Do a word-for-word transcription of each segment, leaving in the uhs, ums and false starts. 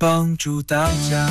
帮助大家。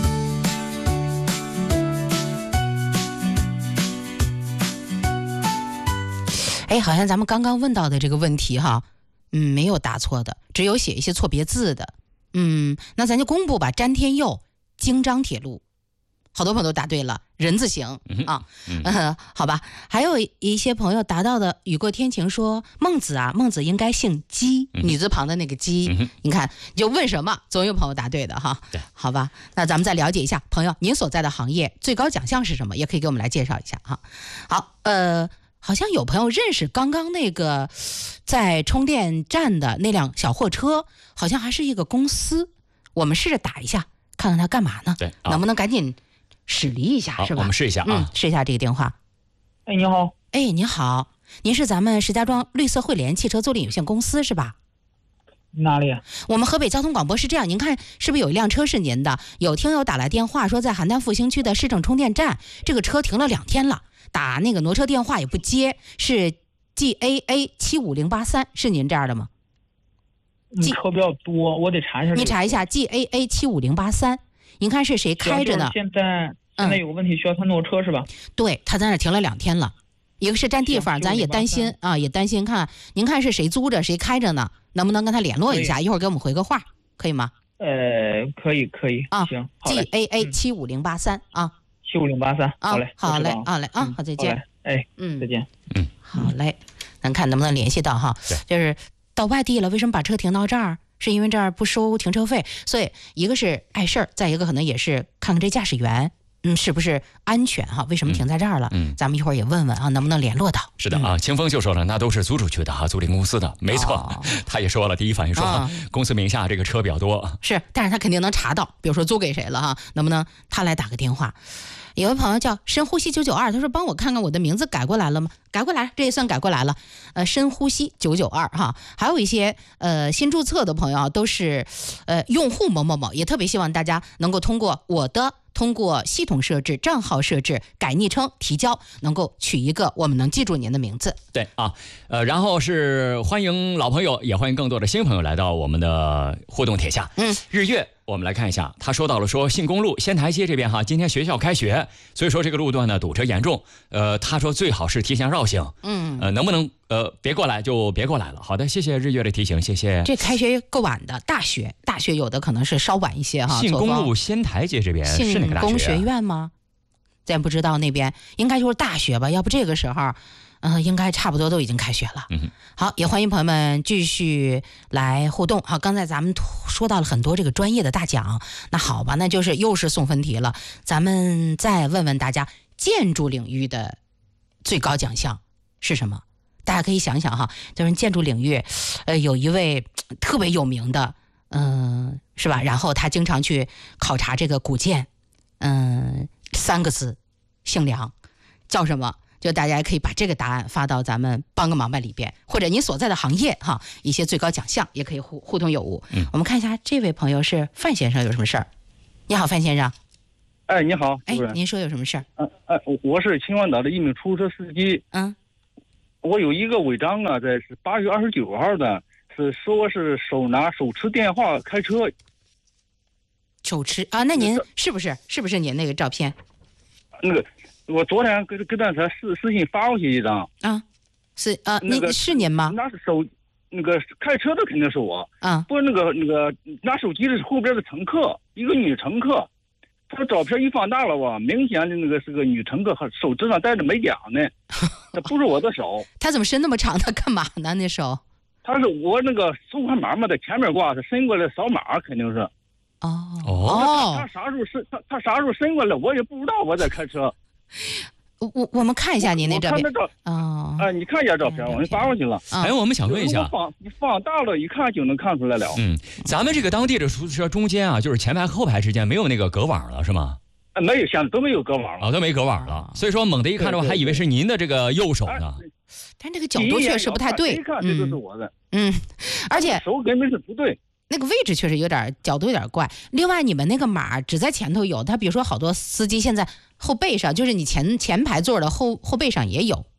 哎，好像咱们刚刚问到的这个问题哈，嗯，没有答错的，只有写一些错别字的。嗯，那咱就公布吧。詹天佑，京张铁路，好多朋友都答对了，人字形啊，嗯呃，好吧。还有一些朋友答到的，雨过天晴说孟子啊，孟子应该姓姬，嗯、女字旁的那个姬。嗯、你看，你就问什么，总有朋友答对的哈。对，好吧。那咱们再了解一下，朋友，您所在的行业最高奖项是什么？也可以给我们来介绍一下哈。好，呃。好像有朋友认识刚刚那个在充电站的那辆小货车，好像还是一个公司。我们试着打一下，看看他干嘛呢？对，啊、能不能赶紧驶离一下，是吧？ 我们试一下啊、 嗯，试一下这个电话。 哎，你好。 哎，你好，您是咱们石家庄绿色汇联汽车租赁有限公司是吧？ 哪里？ 我们河北交通广播是这样，您看是不是有一辆车是您的？有听友打来电话说，在邯郸复兴区的市政充电站，这个车停了两天了。打那个挪车电话也不接，是 G A A 七五零八三，是您这样的吗？ 嗯，车比较多，我得查一下。 你查一下 G A A 七五零八三，您看是谁开着呢？ 现在现在有个问题，需要他挪车是吧？ 嗯、对，他在那停了两天了，一个是占地方，咱也担心啊，也担心看您看是谁租着谁开着呢？能不能跟他联络一下？一会儿给我们回个话，可以吗？ 呃，可以可以啊，行 ，G A A 七五零八三啊。 七五零八三，好嘞， 好嘞，好嘞啊，好，再见， 哎，嗯，再见， 嗯， 好嘞，咱看能不能联系到哈，就是到外地了，为什么把车停到这儿？是因为这儿不收停车费，所以一个是碍事儿，再一个可能也是看看这驾驶员，嗯，是不是安全哈？为什么停在这儿了？嗯，咱们一会儿也问问啊，能不能联络到？ 是的啊，清风就说了，那都是租出去的哈，租赁公司的，没错，哦、他也说了，第一反应说、哦、公司名下这个车比较多， 是，但是他肯定能查到，比如说租给谁了哈，能不能他来打个电话？有位朋友叫深呼吸九九二，他说帮我看看我的名字改过来了吗？改过来，这也算改过来了。呃，深呼吸九九二哈，还有一些呃新注册的朋友都是呃用户某某某，也特别希望大家能够通过我的。通过系统设置、账号设置、改昵称、提交，能够取一个我们能记住您的名字。 对啊，呃，然后是欢迎老朋友，也欢迎更多的新朋友来到我们的互动帖下。嗯，日月，我们来看一下，他说到了说信公路仙台街这边哈，今天学校开学，所以说这个路段呢堵车严重。呃，他说最好是提前绕行。嗯，呃，能不能呃别过来就别过来了？好的，谢谢日月的提醒，谢谢。 这开学够晚的，大学大学有的可能是稍晚一些哈。 信公路仙台街这边是哪个大学、啊？ 工学院吗？咱不知道那边应该就是大学吧，要不这个时候嗯、呃，应该差不多都已经开学了。嗯，好，也欢迎朋友们继续来互动。好，刚才咱们说到了很多这个专业的大奖，那好吧，那就是又是送分题了。咱们再问问大家，建筑领域的最高奖项是什么？大家可以想想哈，就是建筑领域，呃，有一位特别有名的，嗯、呃，是吧？然后他经常去考察这个古建，嗯、呃，三个字，姓梁，叫什么？就大家可以把这个答案发到咱们帮个忙吧里边，或者您所在的行业哈，一些最高奖项也可以互互通有无。嗯，我们看一下这位朋友是范先生，有什么事儿？你好，范先生。 哎，你好。 哎，您说有什么事儿？ 嗯、呃，呃，我是秦皇岛的一名出租车司机。嗯。我有一个违章啊，在是八月二十九号的，是说是手拿手持电话开车。 手持啊？那您是不是是不是您那个照片？ 那个。我昨天跟跟他才私私信发过去一张啊，是啊， 那个是您吗？ 拿手那个开车的肯定是我啊，不过那个那个拿手机的是后边的乘客，一个女乘客，她的照片一放大了哇，明显的那个是个女乘客，手指上戴着美甲呢，那不是我的手。 她怎么伸那么长？她干嘛呢？那手？ 她是我那个收款码嘛，在前面挂，她伸过来扫码，肯定是。 哦哦，她啥时候伸？她她啥时候伸过来？我也不知道，我在开车。 我我我们看一下您那照片。 哦，啊，你看一下照片，我们发过去了。 哎，我们想问一下， 放放大了，一看就能看出来了。 嗯，咱们这个当地的出租车中间啊，就是前排和后排之间没有那个隔网了，是吗？ 啊，没有，现在都没有隔网了。 啊，都没隔网了。所以说，猛地一看的话，还以为是您的这个右手呢。 但这个角度确实不太对。 一看这就是我的。 嗯，而且手根本是不对。 那个位置确实有点角度有点怪。另外，你们那个码只在前头有，他比如说好多司机现在后背上，就是你前前排座的后后背上也有。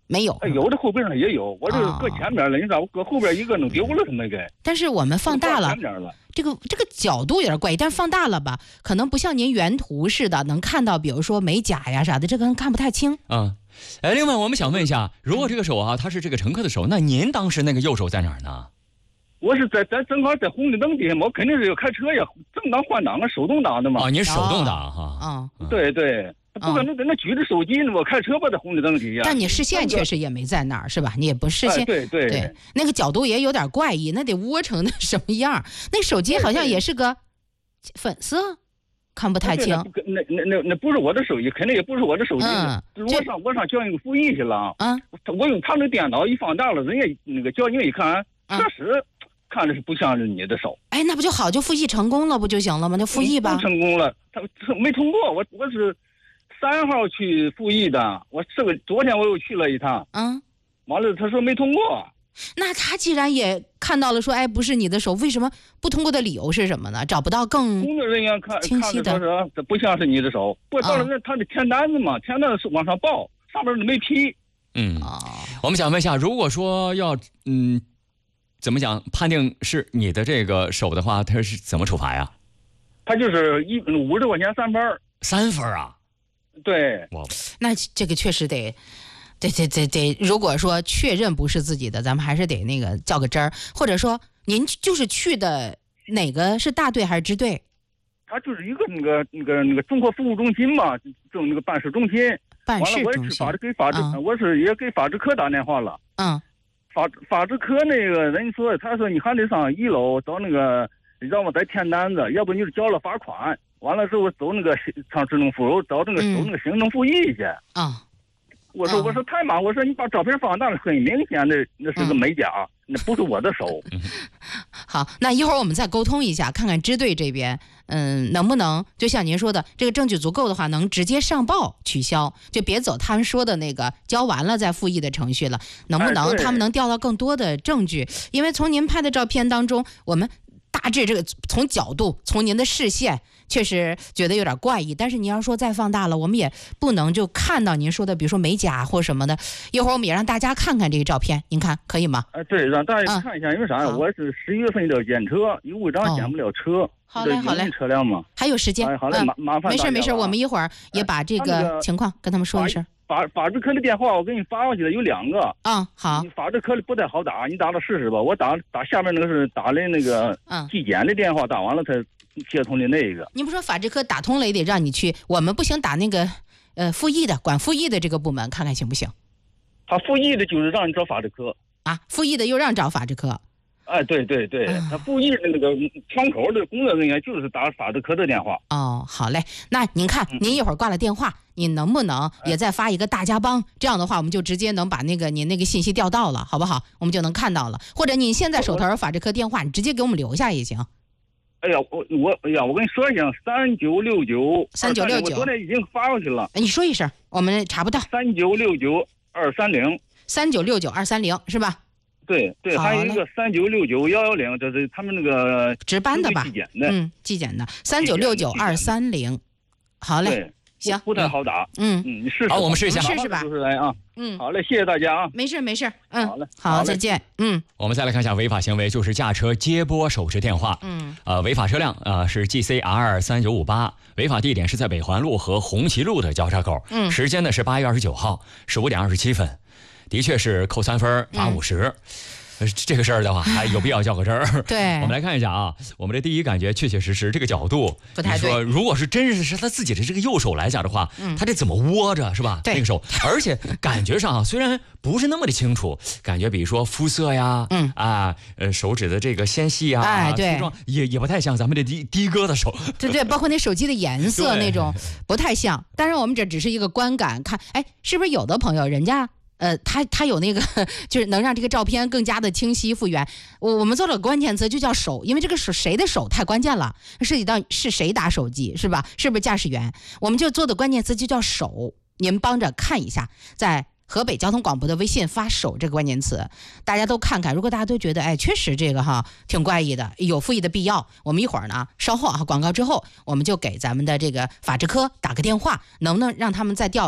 没有， 有的后边上也有，我这个搁前面了，你咋我搁后边一个弄丢了，他没给。 但是我们放大了，这个这个角度有点怪异，但是放大了吧，可能不像您原图似的能看到，比如说美甲呀啥的，这个看不太清。 嗯，哎，另外我们想问一下，如果这个手啊，它是这个乘客的手，那您当时那个右手在哪儿呢？ 我是在在正好在红绿灯底下嘛，我肯定是要开车呀，正挡换挡啊，手动挡的嘛。 啊，您手动挡哈？ 啊， 对对。不可能在那举着手机呢，我开车吧，在红绿灯底下。 但你视线确实也没在那儿，是吧？你也不视线， 哎、对对对，那个角度也有点怪异，那得窝成那什么样？那手机好像也是个粉色，看不太清。 那那那那不是我的手机，肯定也不是我的手机。嗯，我上我上交警复议去了。 嗯， 我用他那电脑一放大了，人家那个交警一看，确实看着是不像是你的手。 哎，那不就好，就复议成功了，不就行了吗？就复议吧。 不成功了，他没通过。我我是。三号去复议的，我这个昨天我又去了一趟， 嗯， 完了他说没通过。 那他既然也看到了说，哎，不是你的手，为什么不通过的理由是什么呢？找不到更工作人员看清晰的， 看说这不像是你的手，不到了那他的填单子嘛，填单子往上报，上面没批。 嗯，我们想问一下，如果说要嗯怎么讲判定是你的这个手的话，他是怎么处罚呀？ 他就是一五十块钱三分， 三分啊。 对， 那这个确实得，得得得得，如果说确认不是自己的，咱们还是得那个较个真儿，或者说您就是去的哪个是大队还是支队？ 他就是一个那个那个那个综合服务中心嘛，这种那个办事中心。 办事中心。 完了，我也是法制给法制，嗯、我是也给法制科打电话了。 嗯。 法法制科那个人说，他说你还得上一楼找那个，让我再填单子，要不你就交了罚款。完了之后走那个上职能副找那个走那个行政复议去啊、 嗯！我说、嗯、我说太忙，我说你把照片放大了，很明显的那是个美甲，嗯、那不是我的手。 好，那一会儿我们再沟通一下，看看支队这边，嗯，能不能就像您说的，这个证据足够的话，能直接上报取消，就别走他们说的那个交完了再复议的程序了。能不能、哎、他们能调到更多的证据？因为从您拍的照片当中，我们大致这个从角度，从您的视线。确实觉得有点怪异，但是你要说再放大了，我们也不能就看到您说的，比如说美甲或什么的。一会儿我们也让大家看看这个照片，您看可以吗？ 哎、呃，对，让大家看一下，嗯、因为啥呀？我是十一月份要检车，因为违章检不了车。哦、 好嘞，好嘞。 车辆嘛， 还有时间。 哎，好嘞，麻麻烦。 没事没事，我们一会儿也把这个情况跟他们说一声。 法法制科的电话我给你发过去了，有两个。 嗯，好。 法制科的不太好打，你打了试试吧。我打打下面那个是打的那个纪检的电话，打完了才接通的那个。 你不说法制科打通了也得让你去，我们不行打那个呃复议的管复议的这个部门看看行不行？ 他复议的就是让你找法制科啊，复议的又让找法制科。 哎，对对对，嗯、他复议的那个窗口的工作人员就是打法制科的电话。 哦，好嘞，那您看，您一会儿挂了电话，嗯、你能不能也再发一个大家帮？这样的话，我们就直接能把那个您那个信息调到了，好不好？我们就能看到了。或者你现在手头有法制科电话，你直接给我们留下也行。 哎呀，我我哎呀，我跟你说一声，三九六九三九六九， 我昨天已经发过去了。 你说一声，我们查不到。 三九六九二三零， 三九六九二三零是吧？ 对对，还有一个三九六九幺幺零，这是他们那个值班的吧？ 纪检的， 嗯，纪检的三九六九二三零，好嘞，行， 不太好打， 嗯嗯，你试试， 好，我们试一下， 试试吧， 就是来啊， 嗯， 好嘞，谢谢大家啊， 没事没事，嗯， 好嘞， 好，再见，嗯， 我们再来看一下违法行为，就是驾车接拨手持电话， 嗯， 呃，违法车辆啊、呃、是 G C R 三九五八，违法地点是在北环路和红旗路的交叉口， 嗯， 时间呢是八月二十九号十五点二十七分，的确是扣三分，罚五十。这个事儿的话，还有必要较个真儿。 对， 我们来看一下啊，我们这第一感觉确确实实这个角度不太对。 你说如果是真是是他自己的这个右手来讲的话，嗯、他这怎么握着是吧？ 对， 那个手，而且感觉上啊，虽然不是那么的清楚，感觉比如说肤色呀， 嗯啊，呃，手指的这个纤细啊， 哎，对， 形状也也不太像咱们这的的哥的手。 对对，包括那手机的颜色那种不太像。当然，我们这只是一个观感，看，哎，是不是有的朋友人家。呃，他他有那个，就是能让这个照片更加的清晰复原。我我们做了个关键词，就叫手，因为这个手谁的手太关键了，涉及到是谁打手机，是吧？是不是驾驶员？我们就做的关键词就叫手。您帮着看一下，在河北交通广播的微信发手这个关键词，大家都看看。如果大家都觉得，哎，确实这个哈挺怪异的，有复议的必要，我们一会儿呢，稍后啊广告之后，我们就给咱们的这个法制科打个电话，能不能让他们再调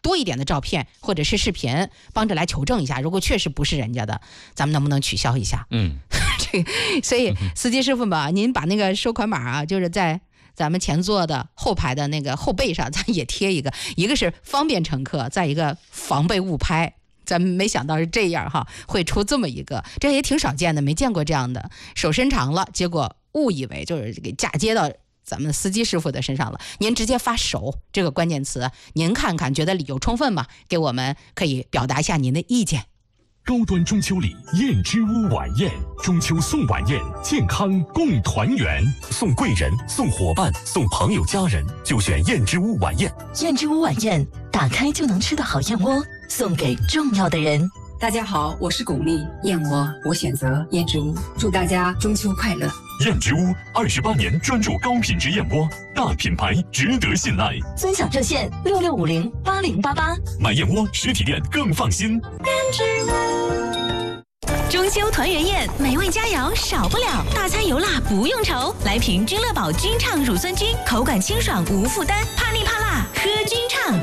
多一点的照片或者是视频，帮着来求证一下。如果确实不是人家的，咱们能不能取消一下？嗯，这所以司机师傅吧，您把那个收款码啊，就是在咱们前座的后排的那个后背上，咱也贴一个，一个是方便乘客，再一个防备误拍。咱们没想到是这样哈，会出这么一个，这也挺少见的，没见过这样的，手伸长了，结果误以为就是给嫁接到咱们司机师傅的身上了。您直接发手这个关键词，您看看觉得理由充分吗？给我们可以表达一下您的意见。 高端中秋礼燕之屋晚宴，中秋送晚宴，健康共团圆，送贵人、送伙伴、送朋友家人，就选燕之屋晚宴。 燕之屋晚宴，打开就能吃的好燕窝，送给重要的人。 大家好，我是巩俐，燕窝我选择燕之屋，祝大家中秋快乐。 燕之屋二十八年专注高品质燕窝，大品牌值得信赖。 尊享热线六六五零八零八八， 买燕窝实体店更放心。 燕之屋。中秋团圆宴，美味佳肴少不了，大餐油辣不用愁，来瓶君乐宝君畅乳酸菌，口感清爽无负担，怕腻怕辣喝君畅。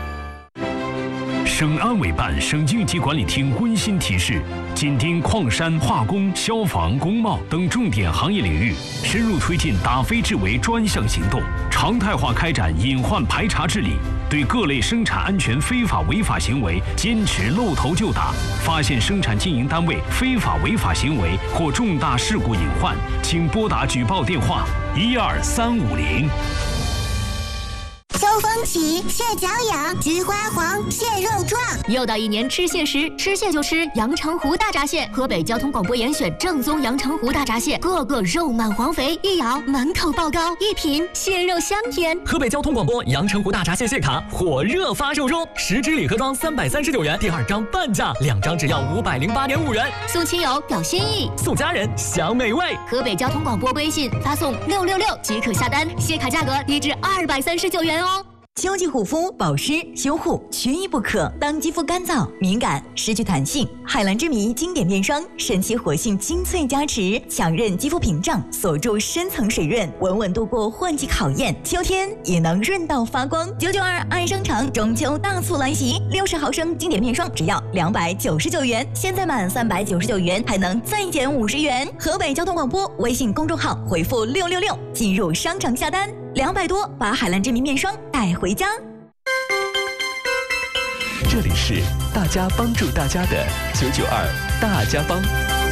省安委办、省应急管理厅温馨提示：紧盯矿山、化工、消防、工贸等重点行业领域，深入推进打非治为专项行动，常态化开展隐患排查治理，对各类生产安全非法违法行为坚持露头就打。发现生产经营单位非法违法行为或重大事故隐患，请拨打举报电话一二三五零。 秋风起，蟹脚痒，菊花黄，蟹肉壮。 又到一年吃蟹时，吃蟹就吃阳澄湖大闸蟹。河北交通广播严选正宗阳澄湖大闸蟹，个个肉满黄肥，一咬满口爆膏，一品蟹肉香甜。 河北交通广播阳澄湖大闸蟹蟹卡火热发售中，十支礼盒装三百三十九元，第二张半价，两张只要五百零八点五元。 送亲友表心意， 送家人享美味。 河北交通广播微信发送六六六即可下单，蟹卡价格低至二百三十九元哦。 秋季护肤保湿修护缺一不可。当肌肤干燥、敏感、失去弹性，海蓝之谜经典面霜神奇活性精粹加持，强韧肌肤屏障，锁住深层水润，稳稳度过换季考验。秋天也能润到发光。九九二爱商场中秋大促来袭，六十毫升经典面霜只要两百九十九元，现在满三百九十九元还能再减五十元。河北交通广播微信公众号回复六六六进入商场下单。两百多，把海蓝之谜面霜带回家。 这里是大家帮助大家的九九二大家帮。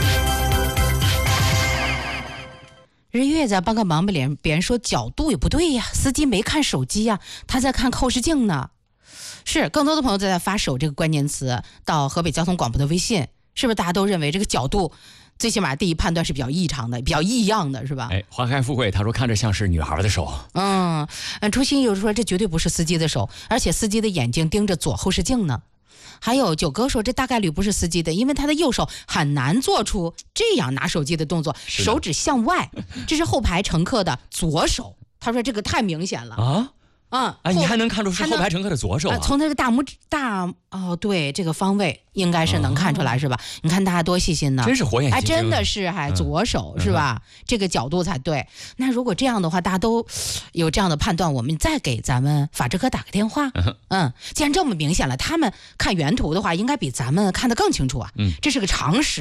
日月在帮个忙吧，别人别人说角度也不对呀，司机没看手机呀，他在看后视镜呢。是，更多的朋友在发手这个关键词到河北交通广播的微信，是不是大家都认为这个角度？最起码第一判断是比较异常的，比较异样的，是吧？ 哎，花开富贵，他说看着像是女孩的手。 嗯，初心有说这绝对不是司机的手，而且司机的眼睛盯着左后视镜呢。还有九哥说这大概率不是司机的，因为他的右手很难做出这样拿手机的动作，手指向外，这是后排乘客的左手。他说这个太明显了啊。嗯， 啊，你还能看出是后排乘客的左手啊？ 从那个大拇指大哦，对，这个方位应该是能看出来，是吧？你看大家多细心呢， 真是火眼金睛， 哎，真的是还左手、嗯、是吧、嗯？这个角度才对。那如果这样的话，大家都有这样的判断，我们再给咱们法制科打个电话。嗯, 嗯，既然这么明显了，他们看原图的话，应该比咱们看得更清楚啊。嗯，这是个常识。